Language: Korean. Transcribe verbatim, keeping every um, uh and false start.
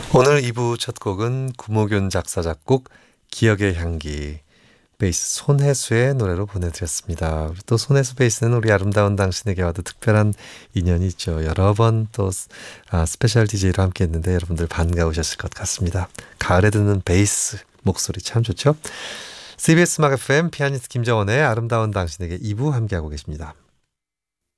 오늘 이 부 첫 곡은 구목윤 작사 작곡 기억의 향기 베이스 손혜수의 노래로 보내드렸습니다. 우리 또 손혜수 베이스는 우리 아름다운 당신에게와도 특별한 인연이 있죠. 여러 번 또 아, 스페셜 디제이로 함께 했는데 여러분들 반가우셨을 것 같습니다. 가을에 듣는 베이스 목소리 참 좋죠. 씨비에스 음악 에프엠 피아니스트 김정원의 아름다운 당신에게 이 부 함께하고 계십니다.